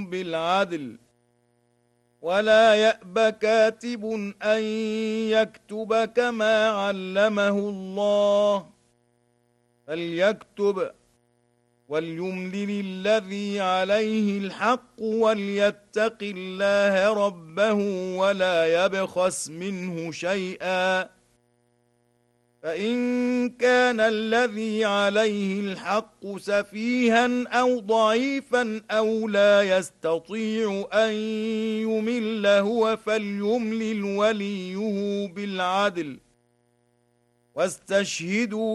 بالعدل ولا يأب كاتب أن يكتب كما علمه الله فليكتب وليملل الذي عليه الحق وليتق الله ربه ولا يبخس منه شيئا فإن كان الذي عليه الحق سفيها أو ضعيفا أو لا يستطيع أن يمل هو فليملل وليه بالعدل واستشهدوا